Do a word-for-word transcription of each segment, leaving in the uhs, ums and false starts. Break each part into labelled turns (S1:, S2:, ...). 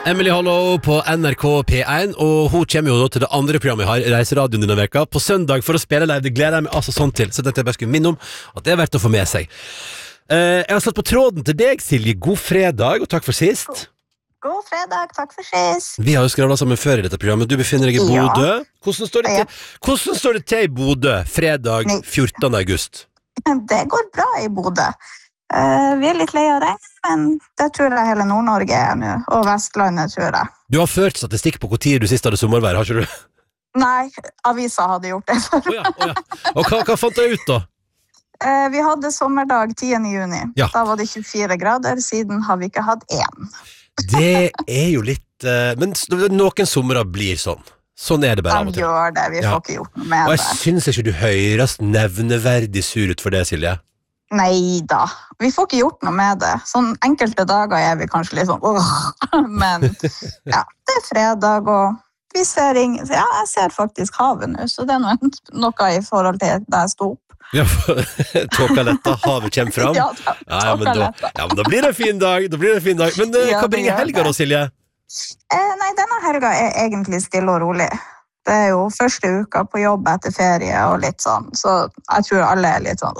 S1: Emily Hollow på N R K P one, og hun kommer jo da til det andre programmet jeg har, Reiseradioen denne veka, på søndag for å spille live. Det gleder jeg meg altså sånn til, så dette jeg bare skulle minne om at det er verdt å få med seg. Uh, jeg har satt på tråden til deg, Silje. God fredag, og takk for sist.
S2: God fredag, takk for sist.
S1: Vi har jo skrevet sammen før i dette programmet. Du befinner deg i Bodø. Ja. Hvordan står det til, hvordan står det til i Bodø fredag fjortende august?
S2: Det går bra i Bodø. Uh, vi er litt lei av regn, men det tror jeg hele Nord-Norge er nå, og Vestlandet tror jeg.
S1: Du har ført statistikk på hvor tid du sist hadde sommervær, har ikke du?
S2: Nei, avisa hadde gjort det.
S1: oh ja, oh ja. Og hva, hva fant jeg ut da?
S2: Uh, vi hadde sommerdag tiende juni.
S1: Ja.
S2: Da var det tjuefire grader, siden har vi ikke hatt én.
S1: Det er jo litt uh, men noen sommerer blir sånn. Sånn er det bare av og til.
S2: De gjør det, vi
S1: ja.
S2: får ikke gjort noe med det.
S1: Og jeg synes ikke du høres nevneverdig sur ut for det, Silje.
S2: Nei da, vi får ikke gjort noe med det. Sånn enkelte dager er vi kanskje litt sånn åh, men ja, det er fredag, og vi ser ingen, ja, jeg ser faktisk havet nå, så det er noe, noe i forhold til da jeg sto opp.
S1: Ja, tåka letta, havet kommer fram.
S2: Ja, da,
S1: ja, ja, men da, ja, men da blir det en fin dag, da blir det en fin dag. Men uh,
S2: ja,
S1: hva bringer helga da, Silje?
S2: Eh, nei, denne helga er egentlig stille og rolig. Det er jo første uka på jobb etter ferie og litt sånn, så jeg tror alle er litt sånn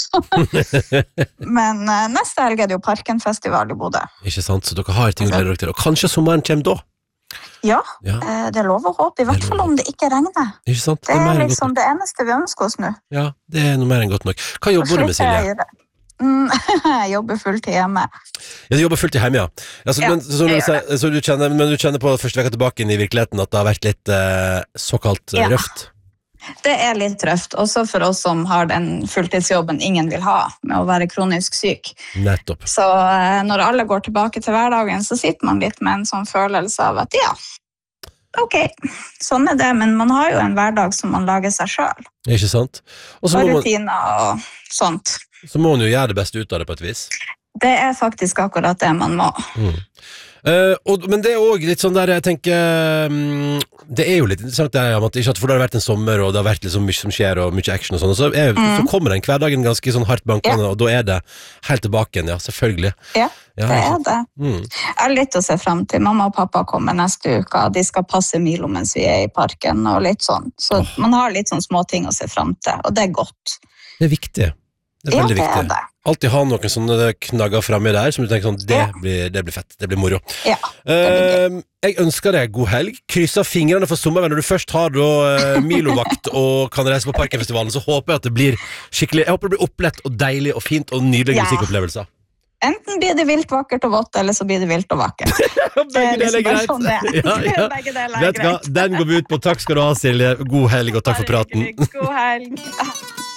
S2: øh. Men uh, neste helg er det jo Parkenfestival i Bodø.
S1: Ikke sant, så dere har ting å glede dere til, og kanskje sommeren kommer da?
S2: Ja,
S1: ja.
S2: Eh, det er lov å håpe, i hvert fall om det ikke regner.
S1: Ikke sant?
S2: Det, det er liksom det eneste vi ønsker oss nå.
S1: Ja, det er noe mer enn godt nok. Hva jobber du med, Silje?
S2: Mm, jeg jobber fulltid hjemme.
S1: Ja, du jobber fulltid hjemme, ja. Altså,
S2: ja
S1: men, så, så, så du kjenner, men du kjenner på første veka tilbake inn i virkeligheten at det har vært litt eh, såkalt ja. røft?
S2: Det er litt røft, også for oss som har den fulltidsjobben ingen vil ha, med å være kronisk syk.
S1: Nettopp.
S2: Så eh, når alle går tilbake til hverdagen, så sitter man litt med en sånn følelse av at ja, ok, sånn er det, men man har jo en hverdag som man lager seg selv.
S1: Ikke sant? Og,
S2: og rutiner og sånt.
S1: Så må man jo gjøre det beste ut av det på et vis.
S2: Det er faktisk akkurat det man må.
S1: Mm. Uh, og, men det er også litt sånn der, jeg tenker um, det er jo litt interessant det er, ikke at for det har vært en sommer og det har vært liksom mye som skjer og mye action og sånn, og så, er, mm. så kommer den hverdagen ganske sånn hardt bankende, ja. Og da er det helt tilbake igjen, ja, selvfølgelig.
S2: Ja, ja det er det.
S1: Mm.
S2: Jeg har litt å se frem til. Mamma og pappa kommer neste uke, de skal passe Milo mens vi er i parken og litt sånn, så oh. man har litt sånn små ting å se frem til, og det er godt.
S1: Det er viktig. Det er veldig
S2: ja, det
S1: viktig.
S2: Er det.
S1: Alltid ha noen sånne knagger fremme der, som du tenker sånn, det,
S2: ja.
S1: blir, det blir fett, det blir moro.
S2: Ja, det blir
S1: uh, jeg ønsker deg god helg. Krysser fingrene for sommervær. Når du først har da, uh, Milo-vakt og kan reise på Parkenfestivalen, så håper jeg at det blir skikkelig, jeg håper det blir opplett og deilig og fint og nydelige ja. musikkopplevelser.
S2: Enten blir det vilt vakkert og vått, eller så blir det vilt og vakkert.
S1: Begge deler er greit.
S2: Sånn det.
S1: Ja, ja.
S2: Begge deler er
S1: greit. Den går vi ut på. Takk skal du ha, Silje. God helg, og takk for praten.
S2: God helg.